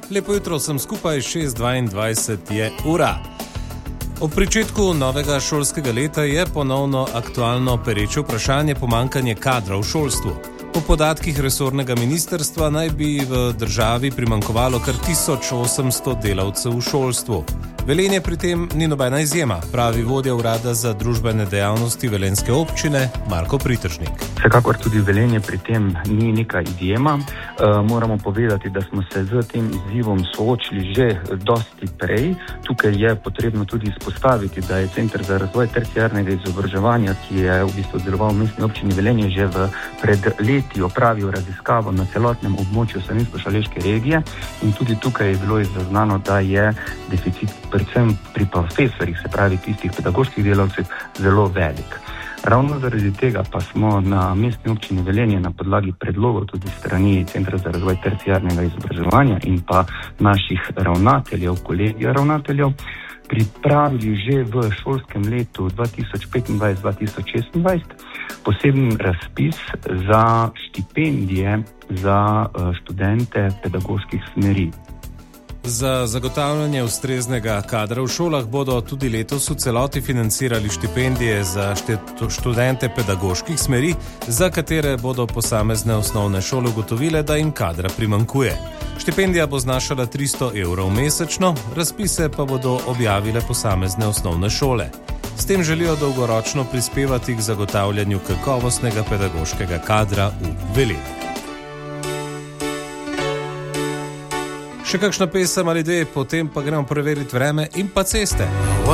Lepo jutro, sem skupaj, 6:22 je ura. Ob pričetku novega šolskega leta je ponovno aktualno pereče vprašanje pomanjkanje kadra v šolstvu. Po podatkih resornega ministrstva naj bi v državi primanjkovalo kar 1800 delavcev v šolstvu. Velenje pri tem ni nobena izjema, pravi vodja urada za družbene dejavnosti velenjske občine Marko Pritržnik. Vsekakor tudi Velenje pri tem ni neka izjema. Moramo povedati, da smo se z tem izzivom soočili že dosti prej. Tukaj je potrebno tudi izpostaviti, da je Center za razvoj terciarnega izobraževanja, ki je v bistvu deloval v mestni občini Velenje, že pred leti opravil raziskavo na celotnem območju Savinjsko-Šaleške regije in tudi tukaj je bilo zaznano, da je deficit predvsem pri profesorjih, se pravi tistih pedagoških delavcev, zelo velik. Ravno zaradi tega pa smo na mestni občini Velenje na podlagi predlogov tudi strani Centra za razvoj terciarnega izobraževanja in pa naših ravnateljev, kolegija ravnateljev, pripravili že v šolskem letu 2025-2026 poseben razpis za štipendije za študente pedagoških smeri. Za zagotavljanje ustreznega kadra v šolah bodo tudi letos v celoti financirali štipendije za študente pedagoških smeri, za katere bodo posamezne osnovne šole ugotovile, da jim kadra primanjkuje. Štipendija bo znašala 300 evrov mesečno, razpise pa bodo objavile posamezne osnovne šole. S tem želijo dolgoročno prispevati k zagotavljanju kakovostnega pedagoškega kadra v Velenju. Še kakšna pesem ali dve, potem pa gremo preveriti vreme in pa ceste.